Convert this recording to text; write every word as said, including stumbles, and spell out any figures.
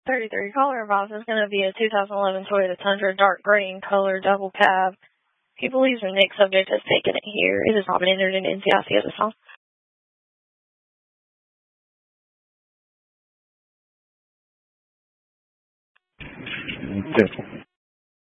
thirty-three caller advice is going to be a two thousand eleven Toyota Tundra dark gray in color double cab. He believes the next subject has taken it here. It has not been entered in N C I C at this time. Careful.